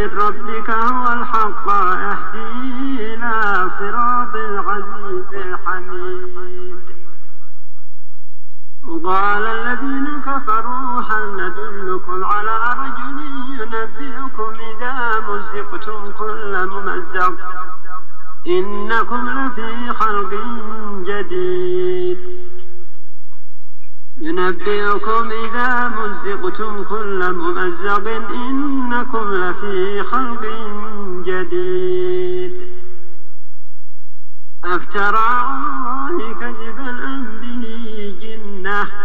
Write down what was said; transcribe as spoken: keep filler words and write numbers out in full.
من ربك هو الحق اهدي إلى صراط العزيز الحميد. وقال الذين كفروا هل ندلكم على رجل ينبئكم إذا مزقتم كل ممزق إنكم لفي خلق جديد ينبئكم إذا مزقتم كل ممزق إنكم لفي خلق جديد أفترى الله كذبا أم به جنة